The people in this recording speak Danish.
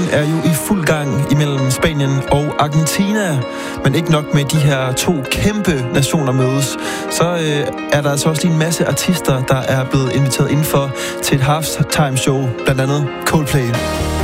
er jo i fuld gang imellem Spanien og Argentina. Men ikke nok med de her to kæmpe nationer mødes, så er der altså også lige en masse artister, der er blevet inviteret indenfor til et halftime show, blandt andet Coldplay.